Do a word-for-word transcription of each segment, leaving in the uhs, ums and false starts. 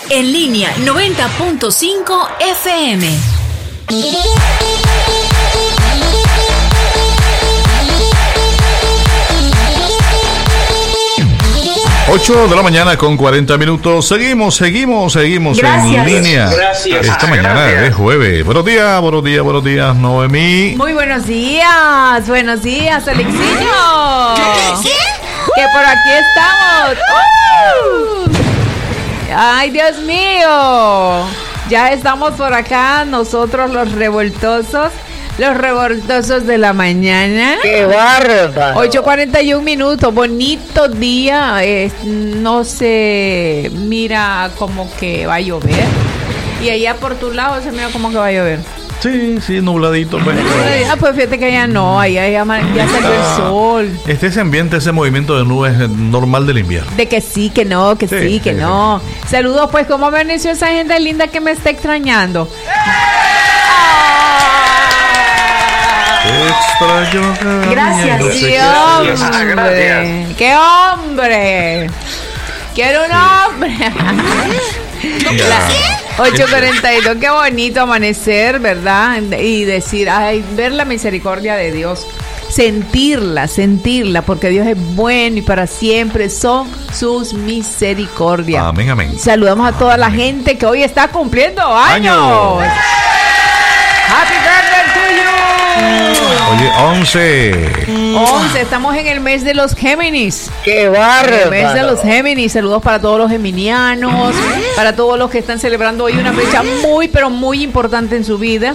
En línea noventa punto cinco F M. ocho de la mañana con cuarenta minutos. Seguimos, seguimos, seguimos Gracias. en línea. Gracias. Esta mañana Gracias. es jueves. Buenos días, buenos días, buenos días, Noemí. Muy buenos días, buenos días, Alexiño. Que por aquí estamos. ¡Uh! Ay, Dios mío. Ya estamos por acá, nosotros los revoltosos. Los revoltosos de la mañana. ¡Qué bárbaro! ocho cuarenta y un minutos, bonito día. eh, no se mira como que va a llover. Y allá por tu lado se mira como que va a llover. Sí, sí, nubladito. Pues. Ah, pues fíjate que allá no, allá ya, ya salió el sol. Este ese ambiente, ese movimiento de nubes es normal del invierno. De que sí, que no, que sí, Sí, que sí, no. Saludos, pues, ¿cómo amaneció esa gente linda que me está extrañando? Extraño cariño, Gracias. no sé ¡Qué qué. hombre! Gracias. ¡Qué hombre! ¡Quiero un hombre! Ya. ocho cuarenta y dos, qué bonito amanecer, ¿verdad? Y decir, ay, ver la misericordia de Dios. Sentirla, sentirla, porque Dios es bueno y para siempre son sus misericordias. Amén, amén. Saludamos a toda la gente que hoy está cumpliendo años. Años. Happy birthday to you. Oye, once. once, estamos en el mes de los Géminis. ¡Qué El bárbaro! mes de los Géminis. Saludos para todos los geminianos, para todos los que están celebrando hoy una fecha muy, pero muy importante en su vida.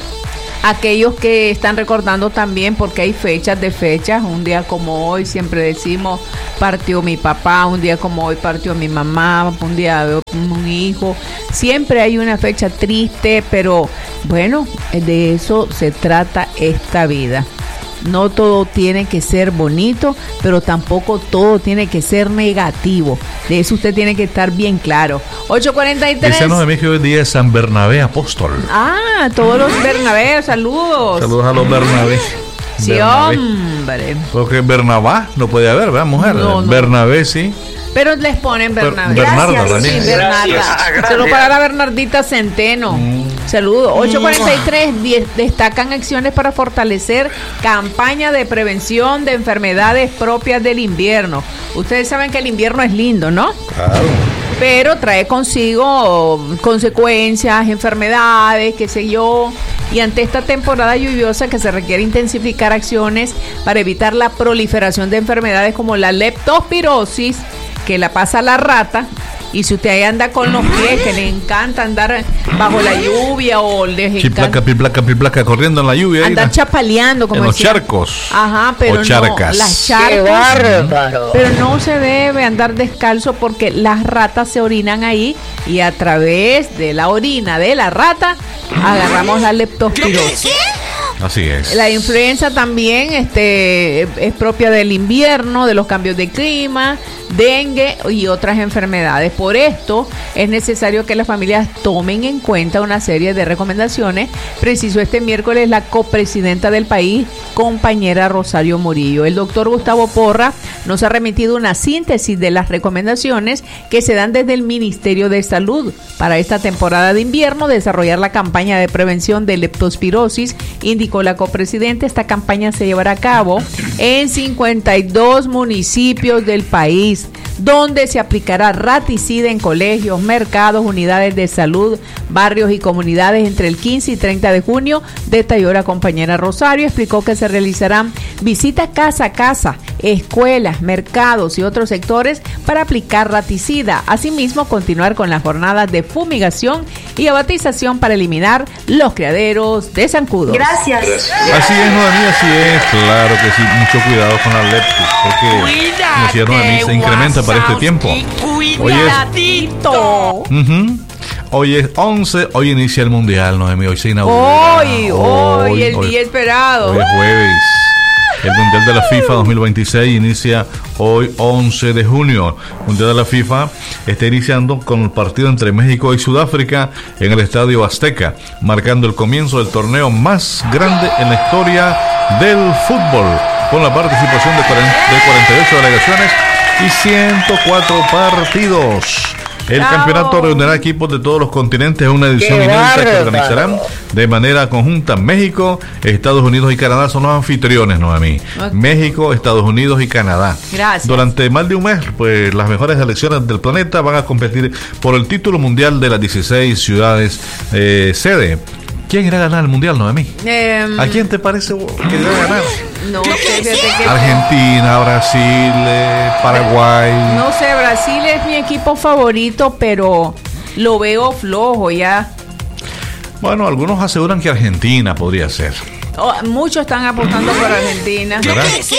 Aquellos que están recordando también, porque hay fechas de fechas. Un día como hoy, siempre decimos, partió mi papá. Un día como hoy partió mi mamá. Un día de un hijo. Siempre hay una fecha triste, pero bueno, de eso se trata esta vida. No todo tiene que ser bonito, pero tampoco todo tiene que ser negativo. De eso usted tiene que estar bien claro. ocho cuarenta y tres. Dice Noemí que hoy día es San Bernabé Apóstol. Ah, todos los Bernabé, saludos. Saludos a los Bernabé. Sí, Bernabé. hombre. Porque Bernabá no puede haber, ¿verdad, mujer? No, no. Bernabé sí. Pero les ponen Bernabé. Ber- Bernarda Gracias, también. sí, Bernarda. Gracias. Solo para la Bernardita Centeno. Saludos. ocho cuarenta y tres. Die- destacan acciones para fortalecer campaña de prevención de enfermedades propias del invierno. Ustedes saben que el invierno es lindo, ¿no? Claro. Pero trae consigo consecuencias, enfermedades, qué sé yo. Y ante esta temporada lluviosa que se requiere intensificar acciones para evitar la proliferación de enfermedades como la leptospirosis, que la pasa la rata. Y si usted ahí anda con los pies, que le encanta andar bajo la lluvia o les Chiplaca, encanta piplaca, piplaca, corriendo en la lluvia. ahí, andar ¿no? chapaleando, como En los decía. charcos. Ajá, pero O charcas. no, las ¡Qué charcas. bárbaro! Pero no se debe andar descalzo porque las ratas se orinan ahí y a través de la orina de la rata agarramos la leptospirosis. Así es. La influenza también este, es propia del invierno, de los cambios de clima, dengue y otras enfermedades. Por esto es necesario que las familias tomen en cuenta una serie de recomendaciones. Precisó este miércoles la copresidenta del país, compañera Rosario Murillo. El doctor Gustavo Porra nos ha remitido una síntesis de las recomendaciones que se dan desde el Ministerio de Salud para esta temporada de invierno, desarrollar la campaña de prevención de leptospirosis. Indicó la copresidenta, esta campaña se llevará a cabo en cincuenta y dos municipios del país, donde se aplicará raticida en colegios, mercados, unidades de salud, barrios y comunidades entre el quince y treinta de junio, detalló la compañera Rosario. Explicó que se realizarán visitas casa a casa, escuelas, mercados y otros sectores para aplicar raticida. Asimismo, continuar con las jornadas de fumigación y abatización para eliminar los criaderos de zancudos. Gracias. Así es, Noemí, así es. Claro que sí. Mucho cuidado con la leptis, porque, como decía Noemí, se incrementa para este tiempo. Hoy es, Cuidadito. ujú, hoy es once, hoy inicia el Mundial, Noemí. Hoy se inaugura. Hoy, hoy, el hoy- día esperado. Hoy es jueves. El Mundial de la FIFA dos mil veintiséis inicia hoy once de junio. El Mundial de la FIFA está iniciando con el partido entre México y Sudáfrica en el Estadio Azteca, marcando el comienzo del torneo más grande en la historia del fútbol, con la participación de cuarenta y ocho delegaciones y ciento cuatro partidos. El Bravo. campeonato reunirá equipos de todos los continentes en una edición inédita que organizarán de manera conjunta México, Estados Unidos y Canadá. Son los anfitriones, ¿no? A mí. Okay. México, Estados Unidos y Canadá. Gracias. Durante más de un mes, pues las mejores selecciones del planeta van a competir por el título mundial de las dieciséis ciudades eh, sede. ¿Quién irá a ganar el mundial, Noemí? Eh, ¿A quién te parece que irá a ganar? No sé, fíjate que... Argentina, Brasil, eh, Paraguay. No sé, Brasil es mi equipo favorito, pero lo veo flojo ya. Bueno, algunos aseguran que Argentina podría ser. Oh, muchos están apostando por Argentina. ¿Verdad? Sí.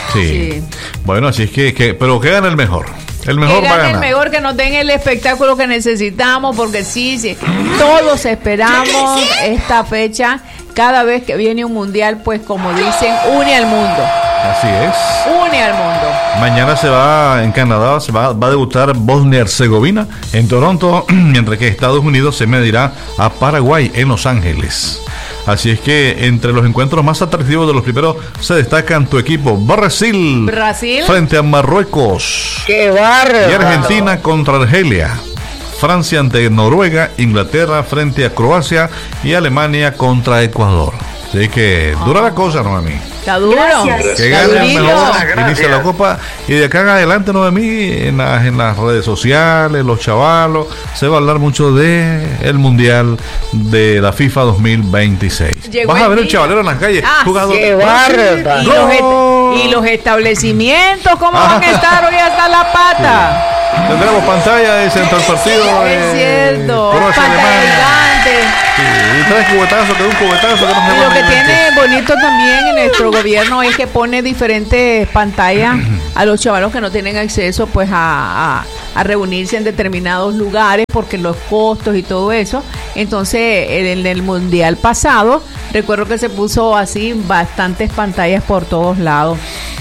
sí. Bueno, así es que, que pero que gane el mejor. El mejor que va a gane ganar. el mejor, que nos den el espectáculo que necesitamos, porque sí, sí, todos esperamos esta fecha. Cada vez que viene un mundial, pues como dicen, une al mundo. Así es. Une al mundo. Mañana se va en Canadá, se va, va a debutar Bosnia y Herzegovina en Toronto, mientras que Estados Unidos se medirá a Paraguay en Los Ángeles. Así es que entre los encuentros más atractivos de los primeros se destacan tu equipo Brasil, Brasil frente a Marruecos. ¡Qué bárbaro! Y Argentina contra Argelia. Francia ante Noruega, Inglaterra frente a Croacia y Alemania contra Ecuador. Así que dura la cosa, ¿no, a mí? Está duro. Gracias. Que Está gane el durito. mejor, inicia la copa y de acá en adelante, no de mí, en las, en las redes sociales, los chavalos, se va a hablar mucho de el mundial de la FIFA dos mil veintiséis. Llegó Vas a el ver el día. chavalero en las calles, Ah, jugando. qué bárbaro. Y los, et- y los establecimientos, ¿cómo van a estar hoy hasta la pata? Tendremos pantalla de centro del partido. Es eh, cierto, Croacia, pantalla Alemania. gigante. Sí, y tres cubetazos, que un cubetazo que no se Y lo va que a tiene bonito también en nuestro gobierno es que pone diferentes pantallas a los chavalos que no tienen acceso pues a, a, a reunirse en determinados lugares porque los costos y todo eso. Entonces en, en el mundial pasado recuerdo que se puso así bastantes pantallas por todos lados.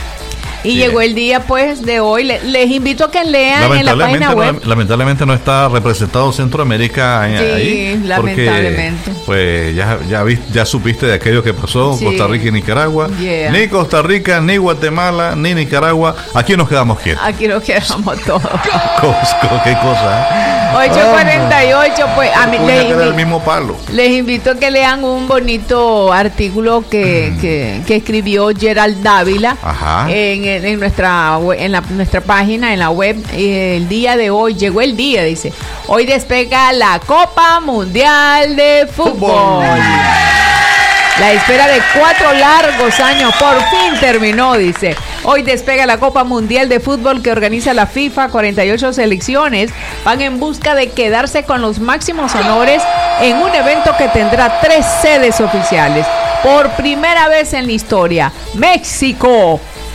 Y sí. Llegó el día pues de hoy. Le, les invito a que lean en la página web. No, lamentablemente no está representado Centroamérica en, Sí, ahí. lamentablemente. Porque, pues ya, ya, vi, ya supiste de aquello que pasó, Sí. Costa Rica y Nicaragua. Yeah. Ni Costa Rica, ni Guatemala, ni Nicaragua. Aquí nos quedamos quietos. Aquí nos quedamos todos. Cosco, qué cosa. ocho cuarenta y ocho, pues a mí les, Era el invi- mismo palo. les invito a que lean un bonito artículo que, que, que escribió Gerald Dávila Ajá. en, en nuestra we- en la, nuestra página, en la web. Eh, el día de hoy, llegó el día, dice, hoy despega la Copa Mundial de Fútbol. Fútbol. La espera de cuatro largos años por fin terminó, dice. Hoy despega la Copa Mundial de Fútbol que organiza la FIFA. cuarenta y ocho selecciones van en busca de quedarse con los máximos honores en un evento que tendrá tres sedes oficiales. Por primera vez en la historia, México,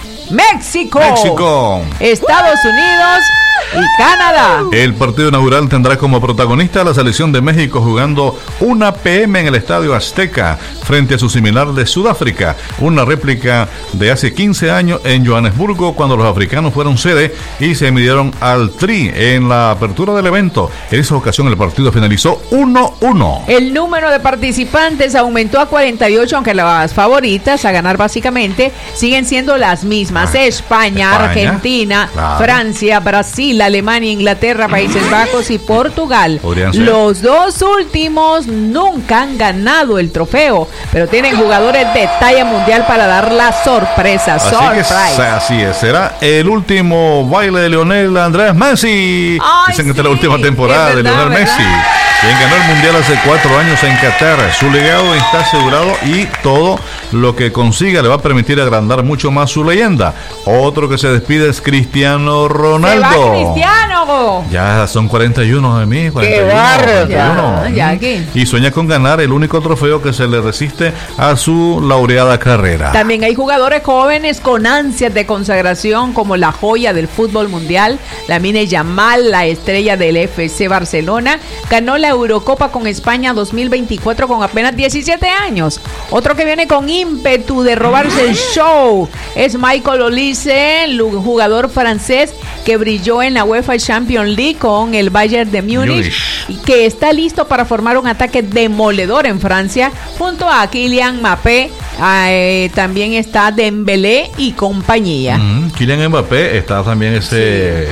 México, México. Estados Unidos y Canadá. El partido inaugural tendrá como protagonista a la selección de México jugando una P M en el Estadio Azteca frente a su similar de Sudáfrica, una réplica de hace quince años en Johannesburgo cuando los africanos fueron sede y se midieron al Tri en la apertura del evento. En esa ocasión el partido finalizó uno uno. El número de participantes aumentó a cuarenta y ocho, aunque las favoritas a ganar básicamente siguen siendo las mismas. Ah, España, España, Argentina, claro. Francia, Brasil, Alemania, Inglaterra, Países Bajos y Portugal. Podrían ser. Los dos últimos nunca han ganado el trofeo, pero tienen jugadores de talla mundial para dar la sorpresa. Así Surprise. que así es, será el último baile de Lionel Andrés Messi. Ay, Dicen que esta es sí, la última temporada es de verdad, Lionel ¿verdad? Messi, quien ganó el Mundial hace cuatro años en Qatar. Su legado está asegurado y todo lo que consiga le va a permitir agrandar mucho más su leyenda. Otro que se despide es Cristiano ¡Se va Ronaldo. Cristiano! Ya son cuarenta y uno de mí, cuarenta y uno, bárbaro! cuarenta y uno. Ya, ya aquí. Y sueña con ganar el único trofeo que se le resiste a su laureada carrera. También hay jugadores jóvenes con ansias de consagración como la joya del fútbol mundial, Lamine Yamal, la estrella del F C Barcelona, ganó la Eurocopa con España dos mil veinticuatro con apenas diecisiete años. Otro que viene con ímpetu de robarse el show es Michael Olise, el jugador francés que brilló en la UEFA Champions League con el Bayern de Múnich Múnich. y que está listo para formar un ataque demoledor en Francia junto a Kylian Mbappé. Eh, también está Dembélé y compañía. Mm, Kylian Mbappé, está también ese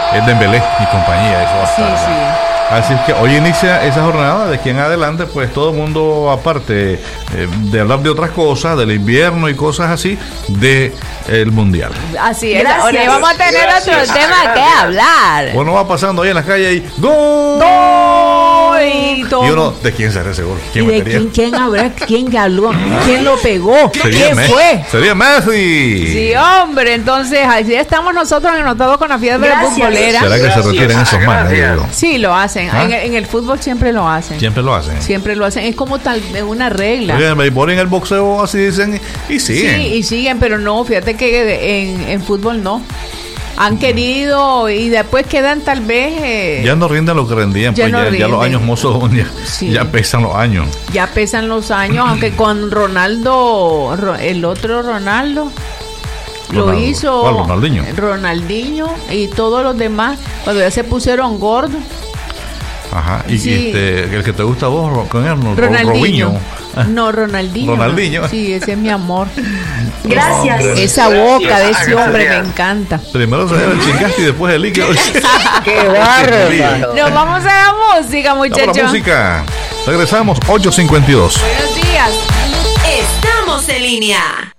es Dembélé y compañía, eso va a Sí, estar. sí. Así es que hoy inicia esa jornada, de aquí en adelante, pues todo el mundo, aparte eh, de hablar de otras cosas, del invierno y cosas así, de el mundial. Así es. Gracias. Ahora vamos a tener Gracias. otro tema que hablar. Uno va pasando ahí en la calle y ¡gol! Y, todo- Y uno, ¿de quién será ese gol? ¿Y ¿Quién de metería? quién, quién habrá? ¿Quién ganó? ¿Quién lo pegó? Sería ¿Quién Messi. fue? Sería Messi. Sí, hombre, entonces así estamos nosotros anotados con la fiebre Gracias. futbolera. ¿Será que se Gracias. retiren esos manes? Gracias. digo yo? Sí, lo hacen. ¿Ah? En, el- en el fútbol siempre lo hacen. Siempre lo hacen. Siempre lo hacen. Es como tal vez una regla. Oigan, me ponen el boxeo así dicen y siguen. Sí, y siguen, pero no, fíjate que en, en fútbol no. Han querido y después quedan tal vez... eh, Ya no rinden lo que rendían, Ya pues no ya, ya los rinden. años mozos ya, Sí. ya pesan los años. ya pesan los años, aunque con Ronaldo, Ro- el otro Ronaldo, lo Ronaldo. hizo ¿Cuál, Ronaldinho? Ronaldinho y todos los demás, cuando ya se pusieron gordos. Ajá. Y, Sí. y este, el que te gusta a vos, Ro- ¿con él? Ro- Ronaldinho. Robinho. No, Ronaldinho. no. Ronaldinho. Sí, ese es mi amor. Gracias. Esa boca de ese Gracias. hombre me encanta. Primero se el chingaste y después el líquido. ¡Qué bárbaro! Nos vamos a la música, Vamos a muchachos. la música. Regresamos, ocho cincuenta y dos. Buenos días. Estamos en línea.